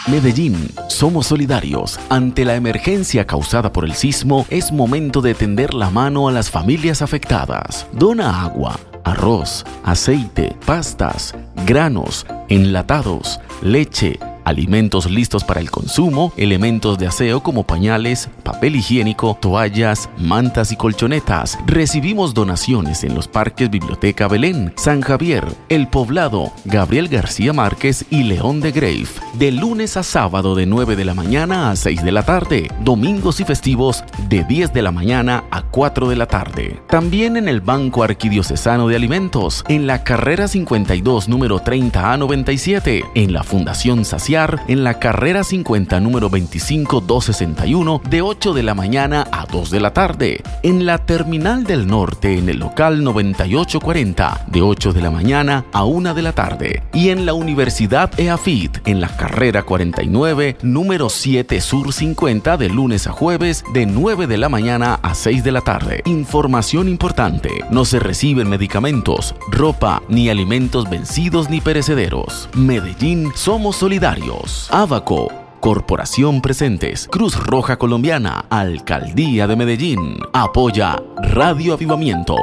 Medellín, somos solidarios. Ante la emergencia causada por el sismo, es momento de tender la mano a las familias afectadas. Dona agua, arroz, aceite, pastas, granos, enlatados, leche, alimentos listos para el consumo, elementos de aseo como pañales, papel higiénico, toallas, mantas y colchonetas. Recibimos donaciones en los parques Biblioteca Belén, San Javier, El Poblado, Gabriel García Márquez y León de Grave. De lunes a sábado de 9 de la mañana a 6 de la tarde. Domingos y festivos de 10 de la mañana a 4 de la tarde. También en el Banco Arquidiocesano de Alimentos, en la carrera 52, número 30A97, en la Fundación Saciar, en la carrera 50, número 25261, de 8 de la mañana a 2 de la tarde. En la Terminal del Norte, en el local 9840, de 8 de la mañana a 1 de la tarde. Y en la Universidad EAFIT, en la carrera 49, número 7 Sur 50, de lunes a jueves, de 9 de la mañana a 6 de la tarde. Información importante: no se reciben medicamentos, ropa, ni alimentos vencidos ni perecederos. Medellín, somos solidarios. Abaco, Corporación Presentes, Cruz Roja Colombiana, Alcaldía de Medellín. Apoya Radio Avivamiento.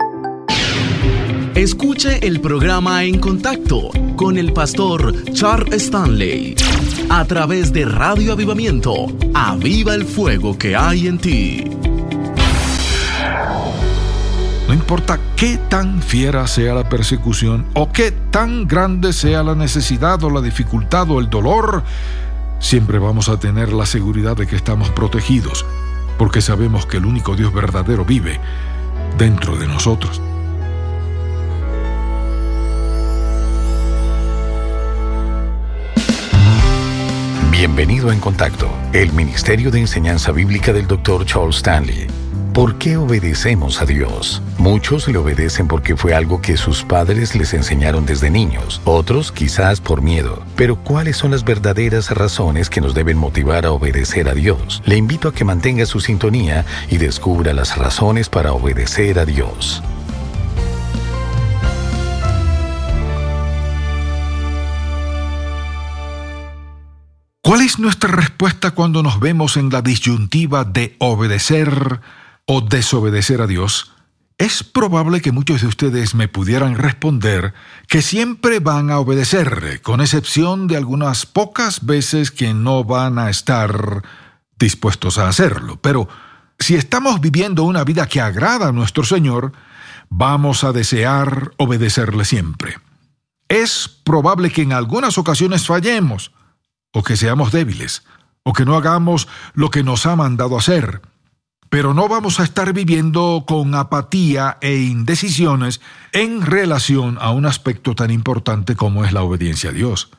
Escuche el programa En Contacto con el pastor Charles Stanley a través de Radio Avivamiento. Aviva el fuego que hay en ti. No importa qué tan fiera sea la persecución o qué tan grande sea la necesidad o la dificultad o el dolor, siempre vamos a tener la seguridad de que estamos protegidos, porque sabemos que el único Dios verdadero vive dentro de nosotros. Bienvenido a En Contacto, el Ministerio de Enseñanza Bíblica del Dr. Charles Stanley. ¿Por qué obedecemos a Dios? Muchos le obedecen porque fue algo que sus padres les enseñaron desde niños, otros quizás por miedo. Pero ¿cuáles son las verdaderas razones que nos deben motivar a obedecer a Dios? Le invito a que mantenga su sintonía y descubra las razones para obedecer a Dios. ¿Cuál es nuestra respuesta cuando nos vemos en la disyuntiva de obedecer o desobedecer a Dios? Es probable que muchos de ustedes me pudieran responder que siempre van a obedecer, con excepción de algunas pocas veces que no van a estar dispuestos a hacerlo. Pero si estamos viviendo una vida que agrada a nuestro Señor, vamos a desear obedecerle siempre. Es probable que en algunas ocasiones fallemos, o que seamos débiles, o que no hagamos lo que nos ha mandado hacer. Pero no vamos a estar viviendo con apatía e indecisiones en relación a un aspecto tan importante como es la obediencia a Dios.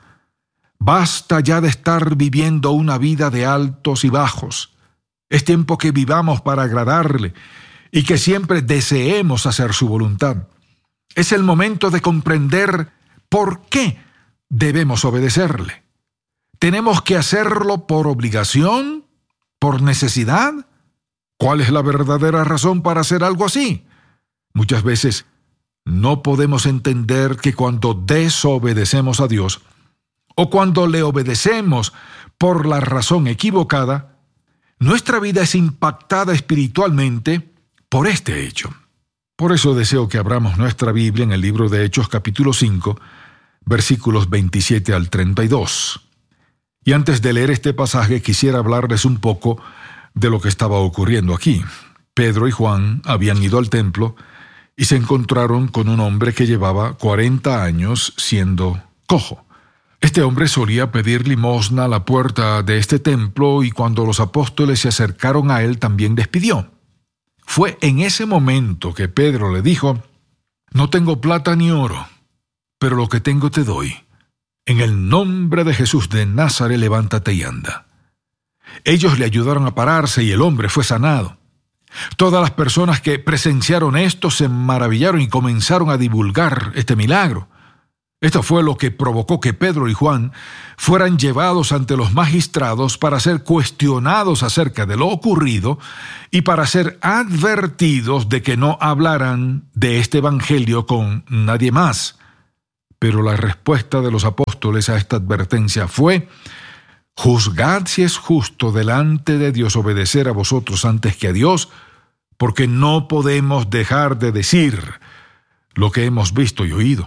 Basta ya de estar viviendo una vida de altos y bajos. Es tiempo que vivamos para agradarle y que siempre deseemos hacer su voluntad. Es el momento de comprender por qué debemos obedecerle. ¿Tenemos que hacerlo por obligación? ¿Por necesidad? ¿Cuál es la verdadera razón para hacer algo así? Muchas veces no podemos entender que cuando desobedecemos a Dios o cuando le obedecemos por la razón equivocada, nuestra vida es impactada espiritualmente por este hecho. Por eso deseo que abramos nuestra Biblia en el libro de Hechos capítulo 5, versículos 27 al 32. Y antes de leer este pasaje quisiera hablarles un poco de lo que estaba ocurriendo aquí. Pedro y Juan habían ido al templo y se encontraron con un hombre que llevaba 40 años siendo cojo. Este hombre solía pedir limosna a la puerta de este templo y cuando los apóstoles se acercaron a él también les pidió. Fue en ese momento que Pedro le dijo: «No tengo plata ni oro, pero lo que tengo te doy. En el nombre de Jesús de Nazaret, levántate y anda». Ellos le ayudaron a pararse y el hombre fue sanado. Todas las personas que presenciaron esto se maravillaron y comenzaron a divulgar este milagro. Esto fue lo que provocó que Pedro y Juan fueran llevados ante los magistrados para ser cuestionados acerca de lo ocurrido y para ser advertidos de que no hablaran de este evangelio con nadie más. Pero la respuesta de los apóstoles a esta advertencia fue: Juzgad si es justo delante de Dios obedecer a vosotros antes que a Dios, porque no podemos dejar de decir lo que hemos visto y oído.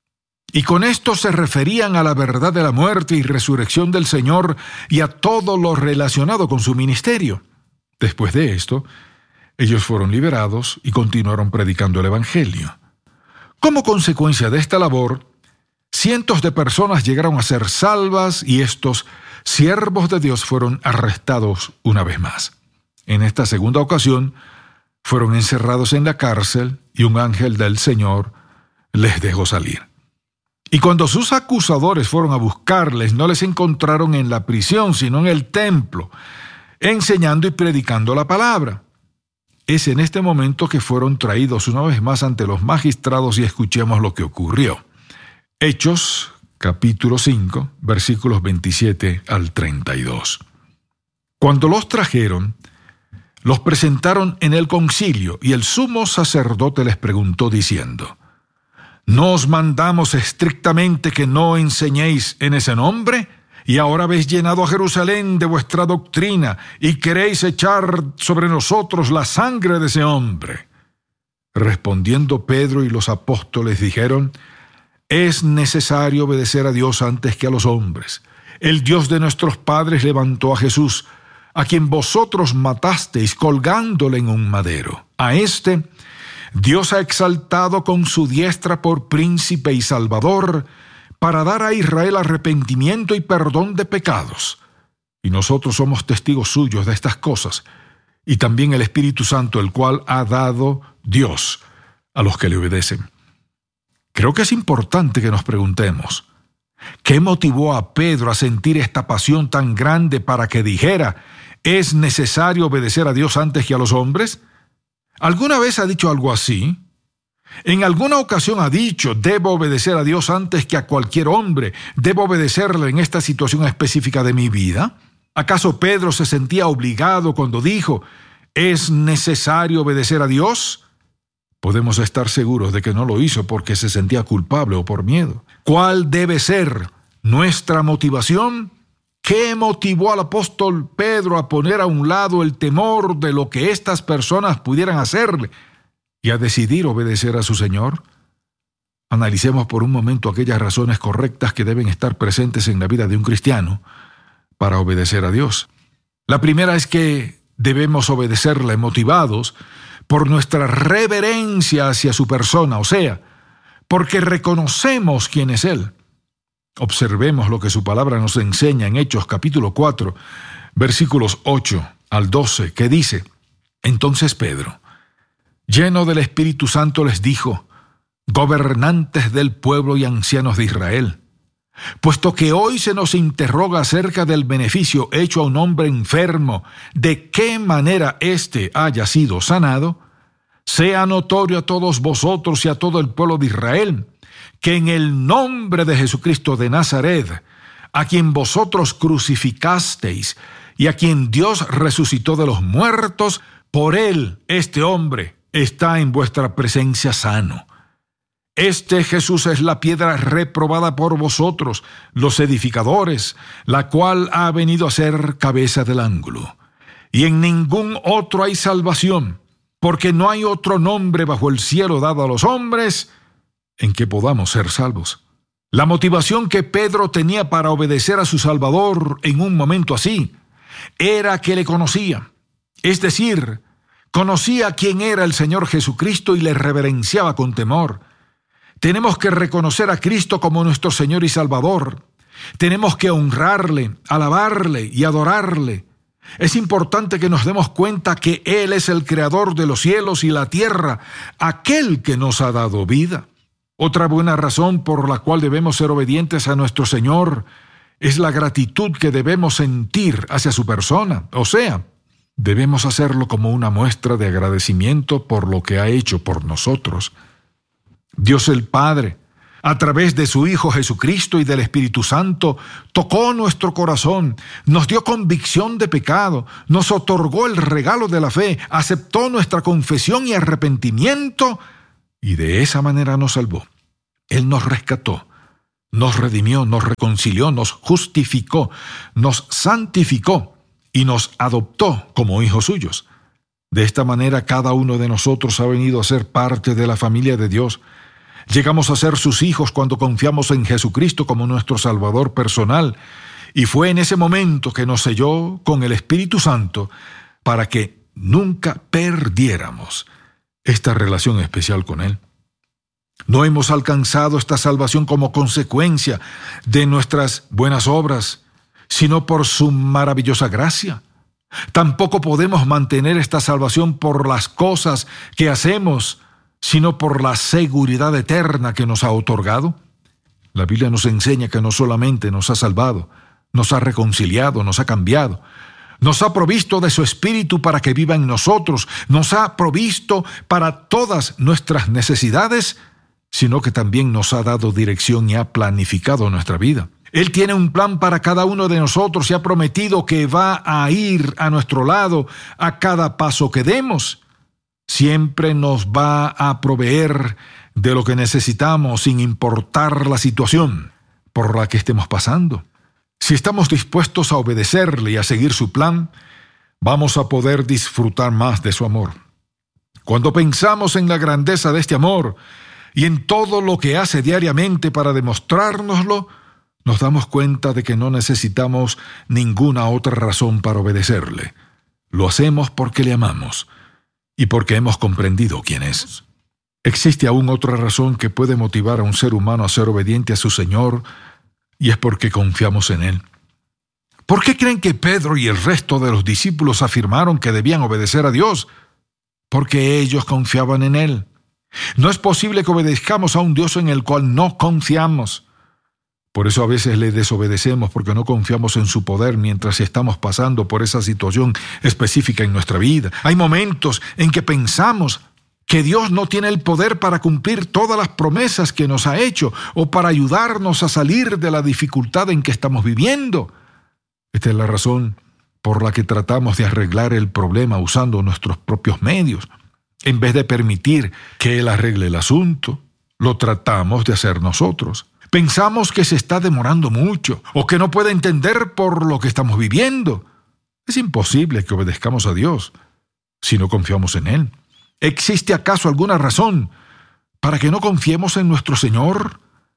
Y con esto se referían a la verdad de la muerte y resurrección del Señor y a todo lo relacionado con su ministerio. Después de esto, ellos fueron liberados y continuaron predicando el Evangelio. Como consecuencia de esta labor, cientos de personas llegaron a ser salvas y estos siervos de Dios fueron arrestados una vez más. En esta segunda ocasión, fueron encerrados en la cárcel y un ángel del Señor les dejó salir. Y cuando sus acusadores fueron a buscarles, no les encontraron en la prisión, sino en el templo, enseñando y predicando la palabra. Es en este momento que fueron traídos una vez más ante los magistrados y escuchemos lo que ocurrió. Hechos, capítulo 5, versículos 27 al 32. Cuando los trajeron, los presentaron en el concilio y el sumo sacerdote les preguntó diciendo: ¿No os mandamos estrictamente que no enseñéis en ese nombre? Y ahora habéis llenado a Jerusalén de vuestra doctrina y queréis echar sobre nosotros la sangre de ese hombre. Respondiendo Pedro y los apóstoles dijeron: Es necesario obedecer a Dios antes que a los hombres. El Dios de nuestros padres levantó a Jesús, a quien vosotros matasteis colgándole en un madero. A éste Dios ha exaltado con su diestra por príncipe y salvador, para dar a Israel arrepentimiento y perdón de pecados. Y nosotros somos testigos suyos de estas cosas, y también el Espíritu Santo, el cual ha dado Dios a los que le obedecen. Creo que es importante que nos preguntemos, ¿qué motivó a Pedro a sentir esta pasión tan grande para que dijera: ¿Es necesario obedecer a Dios antes que a los hombres? ¿Alguna vez ha dicho algo así? ¿En alguna ocasión ha dicho: debo obedecer a Dios antes que a cualquier hombre? ¿Debo obedecerle en esta situación específica de mi vida? ¿Acaso Pedro se sentía obligado cuando dijo: ¿es necesario obedecer a Dios? Podemos estar seguros de que no lo hizo porque se sentía culpable o por miedo. ¿Cuál debe ser nuestra motivación? ¿Qué motivó al apóstol Pedro a poner a un lado el temor de lo que estas personas pudieran hacerle y a decidir obedecer a su Señor? Analicemos por un momento aquellas razones correctas que deben estar presentes en la vida de un cristiano para obedecer a Dios. La primera es que debemos obedecerle motivados por nuestra reverencia hacia su persona, o sea, porque reconocemos quién es Él. Observemos lo que su palabra nos enseña en Hechos capítulo 4, versículos 8 al 12, que dice: Entonces Pedro, lleno del Espíritu Santo, les dijo: Gobernantes del pueblo y ancianos de Israel, puesto que hoy se nos interroga acerca del beneficio hecho a un hombre enfermo, de qué manera éste haya sido sanado, sea notorio a todos vosotros y a todo el pueblo de Israel, que en el nombre de Jesucristo de Nazaret, a quien vosotros crucificasteis y a quien Dios resucitó de los muertos, por él este hombre está en vuestra presencia sano. Este Jesús es la piedra reprobada por vosotros, los edificadores, la cual ha venido a ser cabeza del ángulo. Y en ningún otro hay salvación, porque no hay otro nombre bajo el cielo dado a los hombres en que podamos ser salvos. La motivación que Pedro tenía para obedecer a su Salvador en un momento así era que le conocía, es decir, conocía quién era el Señor Jesucristo y le reverenciaba con temor. Tenemos que reconocer a Cristo como nuestro Señor y Salvador. Tenemos que honrarle, alabarle y adorarle. Es importante que nos demos cuenta que Él es el creador de los cielos y la tierra, aquel que nos ha dado vida. Otra buena razón por la cual debemos ser obedientes a nuestro Señor es la gratitud que debemos sentir hacia su persona. O sea, debemos hacerlo como una muestra de agradecimiento por lo que ha hecho por nosotros. Dios el Padre, a través de su Hijo Jesucristo y del Espíritu Santo, tocó nuestro corazón, nos dio convicción de pecado, nos otorgó el regalo de la fe, aceptó nuestra confesión y arrepentimiento, y de esa manera nos salvó. Él nos rescató, nos redimió, nos reconcilió, nos justificó, nos santificó y nos adoptó como hijos suyos. De esta manera, cada uno de nosotros ha venido a ser parte de la familia de Dios. Llegamos a ser sus hijos cuando confiamos en Jesucristo como nuestro Salvador personal, y fue en ese momento que nos selló con el Espíritu Santo para que nunca perdiéramos esta relación especial con Él. No hemos alcanzado esta salvación como consecuencia de nuestras buenas obras, sino por su maravillosa gracia. Tampoco podemos mantener esta salvación por las cosas que hacemos, sino por la seguridad eterna que nos ha otorgado. La Biblia nos enseña que no solamente nos ha salvado, nos ha reconciliado, nos ha cambiado, nos ha provisto de su Espíritu para que viva en nosotros, nos ha provisto para todas nuestras necesidades, sino que también nos ha dado dirección y ha planificado nuestra vida. Él tiene un plan para cada uno de nosotros y ha prometido que va a ir a nuestro lado a cada paso que demos. Siempre nos va a proveer de lo que necesitamos sin importar la situación por la que estemos pasando. Si estamos dispuestos a obedecerle y a seguir su plan, vamos a poder disfrutar más de su amor. Cuando pensamos en la grandeza de este amor y en todo lo que hace diariamente para demostrárnoslo, nos damos cuenta de que no necesitamos ninguna otra razón para obedecerle. Lo hacemos porque le amamos y porque hemos comprendido quién es. Existe aún otra razón que puede motivar a un ser humano a ser obediente a su Señor, y es porque confiamos en Él. ¿Por qué creen que Pedro y el resto de los discípulos afirmaron que debían obedecer a Dios? Porque ellos confiaban en Él. No es posible que obedezcamos a un Dios en el cual no confiamos. Por eso a veces le desobedecemos porque no confiamos en su poder mientras estamos pasando por esa situación específica en nuestra vida. Hay momentos en que pensamos que Dios no tiene el poder para cumplir todas las promesas que nos ha hecho o para ayudarnos a salir de la dificultad en que estamos viviendo. Esta es la razón por la que tratamos de arreglar el problema usando nuestros propios medios. En vez de permitir que Él arregle el asunto, lo tratamos de hacer nosotros. Pensamos que se está demorando mucho o que no puede entender por lo que estamos viviendo. Es imposible que obedezcamos a Dios si no confiamos en Él. ¿Existe acaso alguna razón para que no confiemos en nuestro Señor?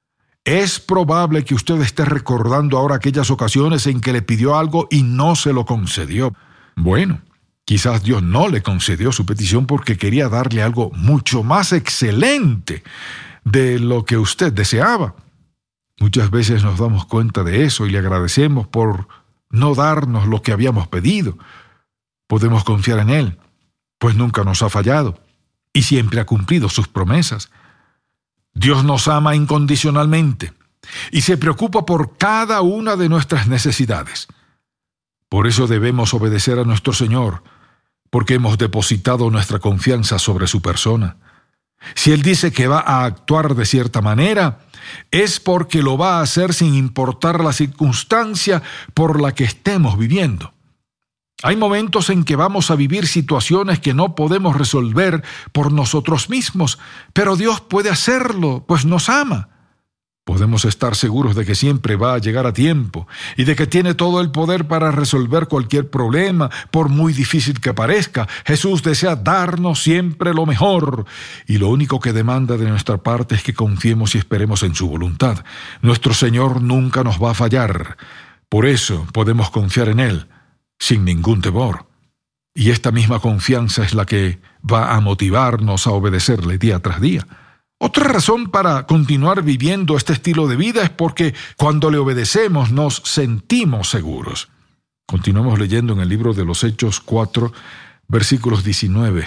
Es probable que usted esté recordando ahora aquellas ocasiones en que le pidió algo y no se lo concedió. Bueno, quizás Dios no le concedió su petición porque quería darle algo mucho más excelente de lo que usted deseaba. Muchas veces nos damos cuenta de eso y le agradecemos por no darnos lo que habíamos pedido. Podemos confiar en Él, pues nunca nos ha fallado y siempre ha cumplido sus promesas. Dios nos ama incondicionalmente y se preocupa por cada una de nuestras necesidades. Por eso debemos obedecer a nuestro Señor, porque hemos depositado nuestra confianza sobre su persona. Si Él dice que va a actuar de cierta manera, es porque lo va a hacer sin importar la circunstancia por la que estemos viviendo. Hay momentos en que vamos a vivir situaciones que no podemos resolver por nosotros mismos, pero Dios puede hacerlo, pues nos ama. Podemos estar seguros de que siempre va a llegar a tiempo y de que tiene todo el poder para resolver cualquier problema, por muy difícil que parezca. Jesús desea darnos siempre lo mejor y lo único que demanda de nuestra parte es que confiemos y esperemos en su voluntad. Nuestro Señor nunca nos va a fallar. Por eso podemos confiar en Él sin ningún temor. Y esta misma confianza es la que va a motivarnos a obedecerle día tras día. Otra razón para continuar viviendo este estilo de vida es porque cuando le obedecemos nos sentimos seguros. Continuamos leyendo en el libro de los Hechos 4, versículos 19.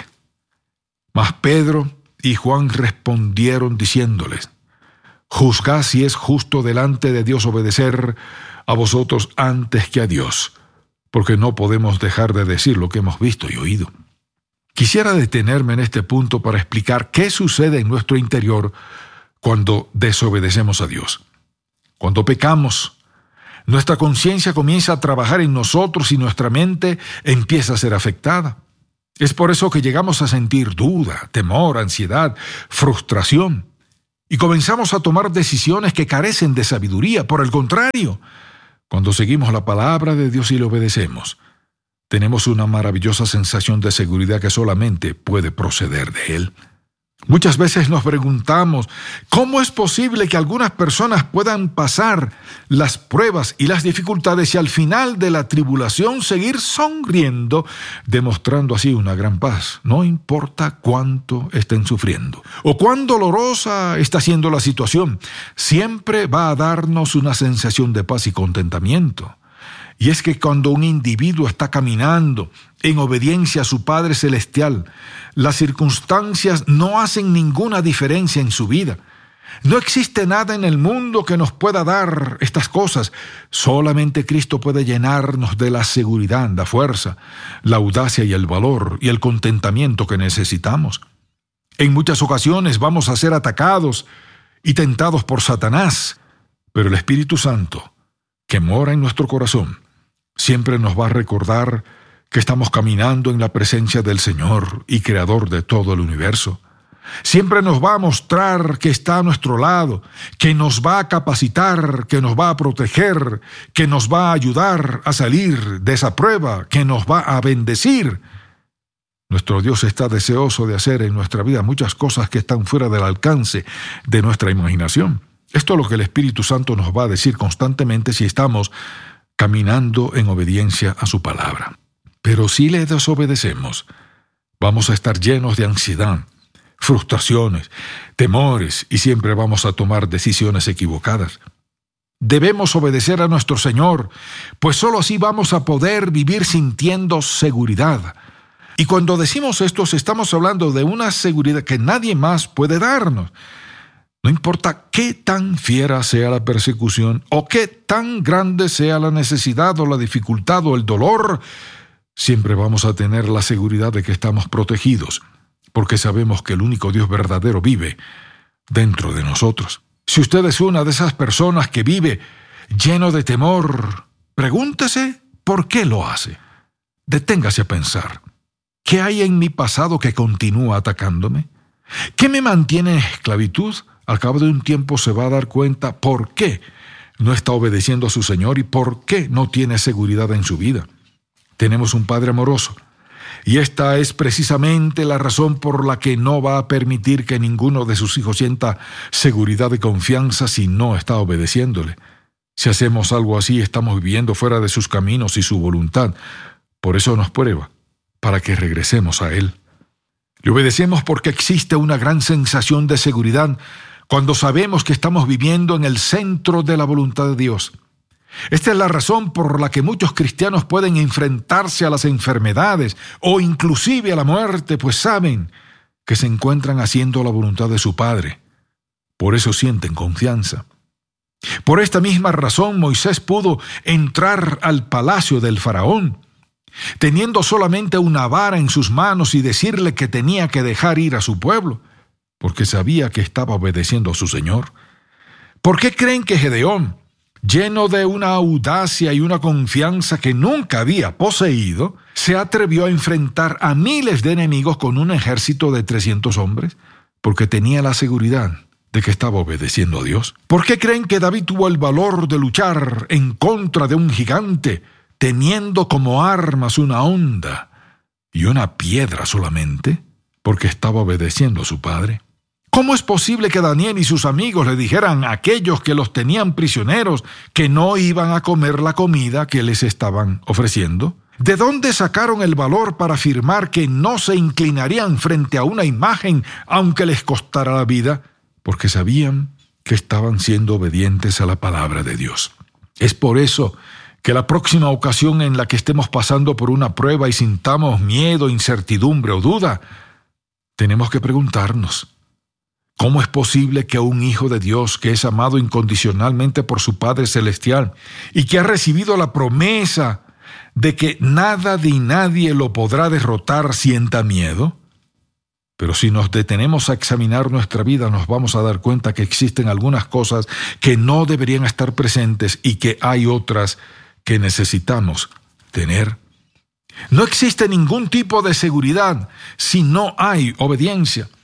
Mas Pedro y Juan respondieron diciéndoles: juzgad si es justo delante de Dios obedecer a vosotros antes que a Dios, porque no podemos dejar de decir lo que hemos visto y oído. Quisiera detenerme en este punto para explicar qué sucede en nuestro interior cuando desobedecemos a Dios. Cuando pecamos, nuestra conciencia comienza a trabajar en nosotros y nuestra mente empieza a ser afectada. Es por eso que llegamos a sentir duda, temor, ansiedad, frustración. y comenzamos a tomar decisiones que carecen de sabiduría. Por el contrario, cuando seguimos la palabra de Dios y le obedecemos, tenemos una maravillosa sensación de seguridad que solamente puede proceder de Él. Muchas veces nos preguntamos, ¿cómo es posible que algunas personas puedan pasar las pruebas y las dificultades y al final de la tribulación seguir sonriendo, demostrando así una gran paz? No importa cuánto estén sufriendo o cuán dolorosa está siendo la situación, siempre va a darnos una sensación de paz y contentamiento. Y es que cuando un individuo está caminando en obediencia a su Padre Celestial, las circunstancias no hacen ninguna diferencia en su vida. No existe nada en el mundo que nos pueda dar estas cosas. Solamente Cristo puede llenarnos de la seguridad, la fuerza, la audacia y el valor y el contentamiento que necesitamos. En muchas ocasiones vamos a ser atacados y tentados por Satanás, pero el Espíritu Santo, que mora en nuestro corazón, siempre nos va a recordar que estamos caminando en la presencia del Señor y Creador de todo el universo. Siempre nos va a mostrar que está a nuestro lado, que nos va a capacitar, que nos va a proteger, que nos va a ayudar a salir de esa prueba, que nos va a bendecir. Nuestro Dios está deseoso de hacer en nuestra vida muchas cosas que están fuera del alcance de nuestra imaginación. Esto es lo que el Espíritu Santo nos va a decir constantemente si estamos caminando en obediencia a su palabra. Pero si le desobedecemos, vamos a estar llenos de ansiedad, frustraciones, temores y siempre vamos a tomar decisiones equivocadas. Debemos obedecer a nuestro Señor, pues solo así vamos a poder vivir sintiendo seguridad. Y cuando decimos esto, estamos hablando de una seguridad que nadie más puede darnos. No importa qué tan fiera sea la persecución o qué tan grande sea la necesidad o la dificultad o el dolor, siempre vamos a tener la seguridad de que estamos protegidos, porque sabemos que el único Dios verdadero vive dentro de nosotros. Si usted es una de esas personas que vive lleno de temor, pregúntese por qué lo hace. Deténgase a pensar, ¿qué hay en mi pasado que continúa atacándome? ¿Qué me mantiene en esclavitud? Al cabo de un tiempo se va a dar cuenta por qué no está obedeciendo a su Señor y por qué no tiene seguridad en su vida. Tenemos un Padre amoroso, y esta es precisamente la razón por la que no va a permitir que ninguno de sus hijos sienta seguridad y confianza si no está obedeciéndole. Si hacemos algo así, estamos viviendo fuera de sus caminos y su voluntad. Por eso nos prueba, para que regresemos a Él. Le obedecemos porque existe una gran sensación de seguridad cuando sabemos que estamos viviendo en el centro de la voluntad de Dios. Esta es la razón por la que muchos cristianos pueden enfrentarse a las enfermedades o inclusive a la muerte, pues saben que se encuentran haciendo la voluntad de su Padre. Por eso sienten confianza. Por esta misma razón Moisés pudo entrar al palacio del faraón, teniendo solamente una vara en sus manos y decirle que tenía que dejar ir a su pueblo, porque sabía que estaba obedeciendo a su Señor. ¿Por qué creen que Gedeón, lleno de una audacia y una confianza que nunca había poseído, se atrevió a enfrentar a miles de enemigos con un ejército de 300 hombres? Porque tenía la seguridad de que estaba obedeciendo a Dios. ¿Por qué creen que David tuvo el valor de luchar en contra de un gigante, teniendo como armas una honda y una piedra solamente? Porque estaba obedeciendo a su Padre. ¿Cómo es posible que Daniel y sus amigos le dijeran a aquellos que los tenían prisioneros que no iban a comer la comida que les estaban ofreciendo? ¿De dónde sacaron el valor para afirmar que no se inclinarían frente a una imagen aunque les costara la vida? Porque sabían que estaban siendo obedientes a la palabra de Dios. Es por eso que la próxima ocasión en la que estemos pasando por una prueba y sintamos miedo, incertidumbre o duda, tenemos que preguntarnos, ¿cómo es posible que un hijo de Dios que es amado incondicionalmente por su Padre Celestial y que ha recibido la promesa de que nada ni nadie lo podrá derrotar sienta miedo? Pero si nos detenemos a examinar nuestra vida, nos vamos a dar cuenta que existen algunas cosas que no deberían estar presentes y que hay otras que necesitamos tener. No existe ningún tipo de seguridad si no hay obediencia.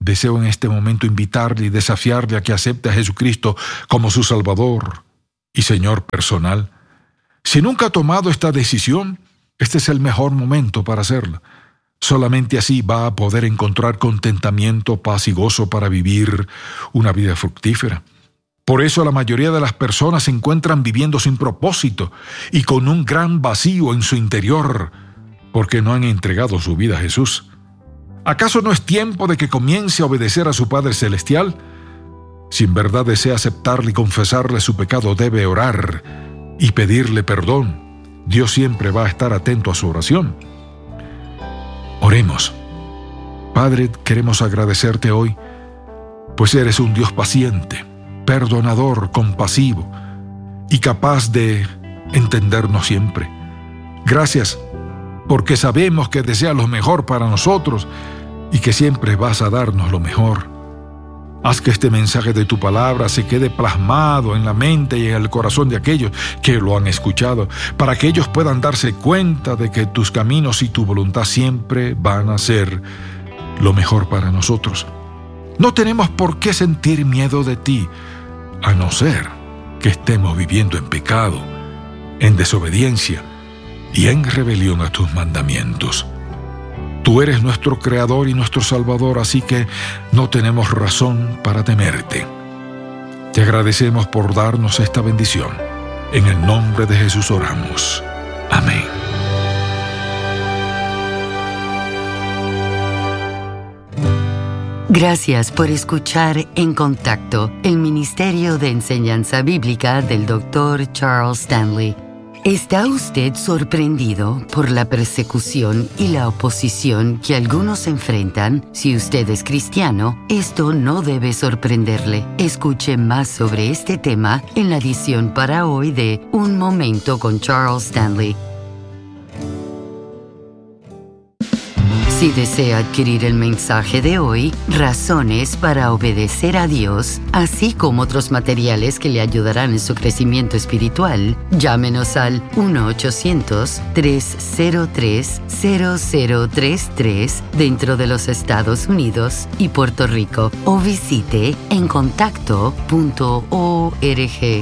deseo en este momento invitarle y desafiarle a que acepte a Jesucristo como su Salvador y Señor personal. Si nunca ha tomado esta decisión, este es el mejor momento para hacerlo. Solamente así va a poder encontrar contentamiento, paz y gozo para vivir una vida fructífera. Por eso la mayoría de las personas se encuentran viviendo sin propósito y con un gran vacío en su interior, porque no han entregado su vida a Jesús. ¿Acaso no es tiempo de que comience a obedecer a su Padre Celestial? Si en verdad desea aceptarle y confesarle su pecado, debe orar y pedirle perdón. Dios siempre va a estar atento a su oración. Oremos. Padre, queremos agradecerte hoy, pues eres un Dios paciente, perdonador, compasivo y capaz de entendernos siempre. Gracias, porque sabemos que deseas lo mejor para nosotros y que siempre vas a darnos lo mejor. Haz que este mensaje de tu palabra se quede plasmado en la mente y en el corazón de aquellos que lo han escuchado, para que ellos puedan darse cuenta de que tus caminos y tu voluntad siempre van a ser lo mejor para nosotros. No tenemos por qué sentir miedo de ti, a no ser que estemos viviendo en pecado, en desobediencia y en rebelión a tus mandamientos. Tú eres nuestro Creador y nuestro Salvador, así que no tenemos razón para temerte. Te agradecemos por darnos esta bendición. En el nombre de Jesús oramos. Amén. Gracias por escuchar En Contacto, el Ministerio de Enseñanza Bíblica del Dr. Charles Stanley. ¿Está usted sorprendido por la persecución y la oposición que algunos enfrentan? Si usted es cristiano, esto no debe sorprenderle. Escuche más sobre este tema en la edición para hoy de Un Momento con Charles Stanley. Si desea adquirir el mensaje de hoy, Razones para Obedecer a Dios, así como otros materiales que le ayudarán en su crecimiento espiritual, llámenos al 1-800-303-0033 dentro de los Estados Unidos y Puerto Rico o visite encontacto.org.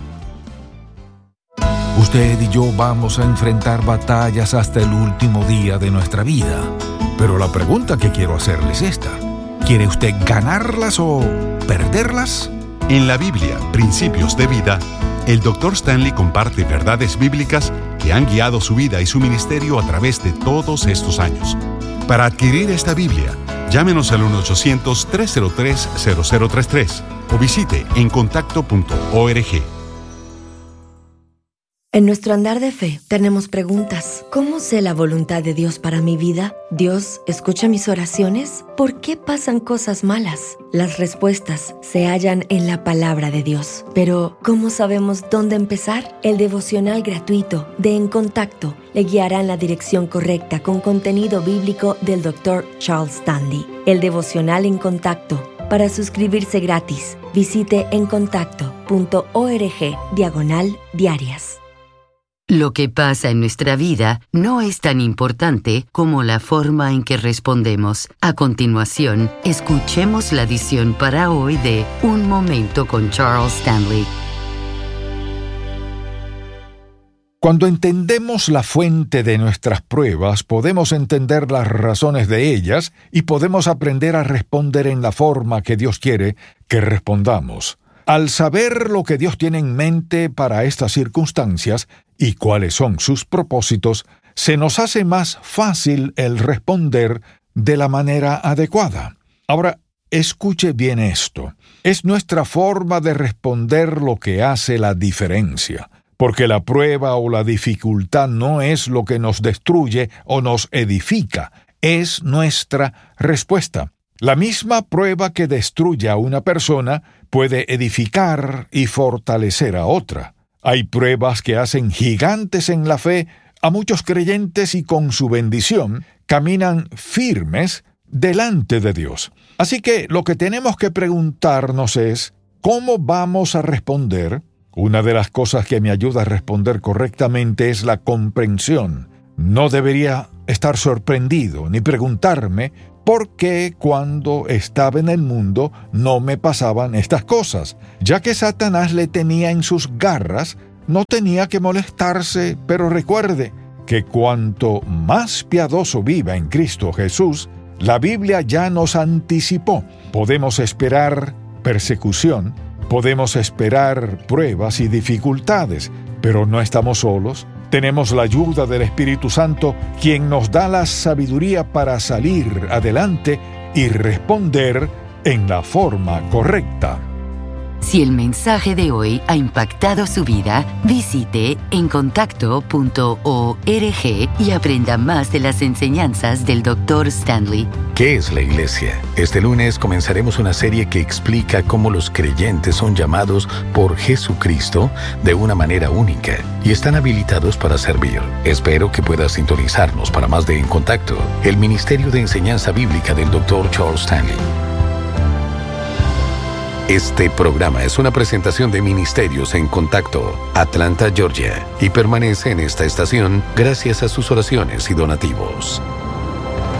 Usted y yo vamos a enfrentar batallas hasta el último día de nuestra vida. Pero la pregunta que quiero hacerle es esta. ¿Quiere usted ganarlas o perderlas? En la Biblia, Principios de Vida, el Dr. Stanley comparte verdades bíblicas que han guiado su vida y su ministerio a través de todos estos años. Para adquirir esta Biblia, llámenos al 1-800-303-0033 o visite encontacto.org. En nuestro andar de fe tenemos preguntas. ¿Cómo sé la voluntad de Dios para mi vida? ¿Dios escucha mis oraciones? ¿Por qué pasan cosas malas? Las respuestas se hallan en la palabra de Dios. Pero, ¿cómo sabemos dónde empezar? El devocional gratuito de En Contacto le guiará en la dirección correcta con contenido bíblico del Dr. Charles Stanley. El devocional En Contacto. Para suscribirse gratis, visite encontacto.org/diarias. Lo que pasa en nuestra vida no es tan importante como la forma en que respondemos. A continuación, escuchemos la edición para hoy de Un Momento con Charles Stanley. Cuando entendemos la fuente de nuestras pruebas, podemos entender las razones de ellas y podemos aprender a responder en la forma que Dios quiere que respondamos. Al saber lo que Dios tiene en mente para estas circunstancias y cuáles son sus propósitos, se nos hace más fácil el responder de la manera adecuada. Ahora, escuche bien esto. Es nuestra forma de responder lo que hace la diferencia, porque la prueba o la dificultad no es lo que nos destruye o nos edifica, es nuestra respuesta. La misma prueba que destruye a una persona puede edificar y fortalecer a otra. Hay pruebas que hacen gigantes en la fe a muchos creyentes y con su bendición caminan firmes delante de Dios. Así que lo que tenemos que preguntarnos es, ¿cómo vamos a responder? Una de las cosas que me ayuda a responder correctamente es la comprensión. No debería estar sorprendido ni preguntarme ¿por qué cuando estaba en el mundo no me pasaban estas cosas? Ya que Satanás le tenía en sus garras, no tenía que molestarse, pero recuerde que cuanto más piadoso viva en Cristo Jesús, la Biblia ya nos anticipó. Podemos esperar persecución, podemos esperar pruebas y dificultades, pero no estamos solos. Tenemos la ayuda del Espíritu Santo, quien nos da la sabiduría para salir adelante y responder en la forma correcta. Si el mensaje de hoy ha impactado su vida, visite encontacto.org y aprenda más de las enseñanzas del Dr. Stanley. ¿Qué es la iglesia? Este lunes comenzaremos una serie que explica cómo los creyentes son llamados por Jesucristo de una manera única y están habilitados para servir. Espero que puedas sintonizarnos para más de En Contacto, el Ministerio de Enseñanza Bíblica del Dr. Charles Stanley. Este programa es una presentación de Ministerios en Contacto, Atlanta, Georgia, y permanece en esta estación gracias a sus oraciones y donativos.